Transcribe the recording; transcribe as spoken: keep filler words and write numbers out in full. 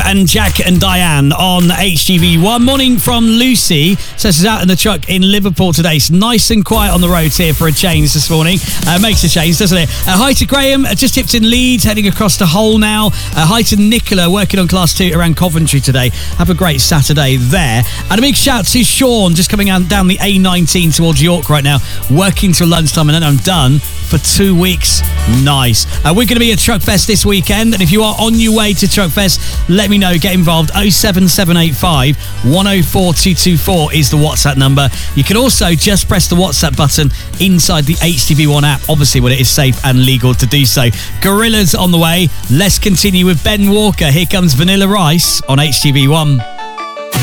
and Jack and Diane on H T V one. Morning from Lucy. Says she's out in the truck in Liverpool today. It's nice and quiet on the roads here for a change this morning. Uh, makes a change, doesn't it? Uh, hi to Graham. Uh, just tipped in Leeds, heading across to Hull now. Uh, hi to Nicola, working on class two around Coventry today. Have a great Saturday there. And a big shout to Sean, just coming out down the A nineteen towards York right now, working till lunchtime, and then I'm done for two weeks. Nice. Uh, we're going to be at Truckfest this weekend, and if you are on your way to Truckfest, let me know. Get involved. oh seven seven eight five, one oh four, two two four is the WhatsApp number. You can also just press the WhatsApp button inside the H T V one app, obviously when it is safe and legal to do so. Gorillas on the way. Let's continue with Ben Walker. Here comes Vanilla Rice on H T V one.